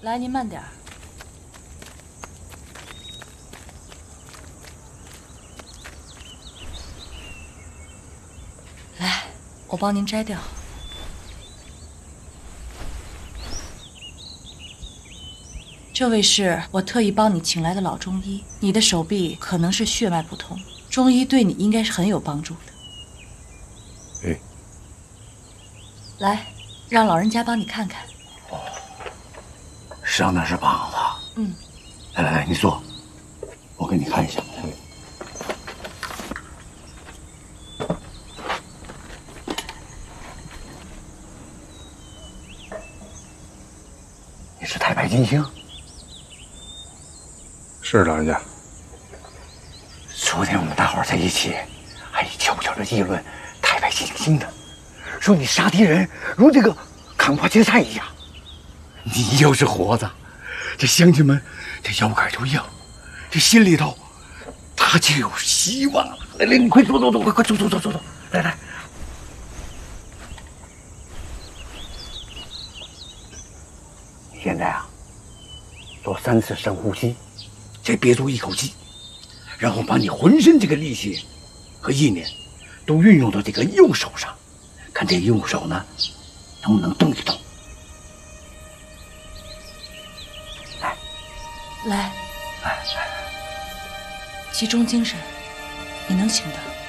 来，您慢点儿。来，我帮您摘掉。这位是我特意帮你请来的老中医，你的手臂可能是血脉不通，中医对你应该是很有帮助的。 哎， 来，让老人家帮你看看。 哦，伤的是膀子。 嗯， 来，你坐，我给你看一下。你是太白金星？ 是老人家。 昨天我们大伙在一起，还悄悄地议论太白金星的，说你杀敌人如这个扛把芥菜一样。你要是活着，这乡亲们这腰杆就硬，这心里头他就有希望了。来，你快坐，快坐，来。现在啊，做3次深呼吸，再憋住一口气，然后把你浑身这个力气和意念都运用到这个右手上，看这个右手呢能不能动一动。 来，集中精神，你能行的。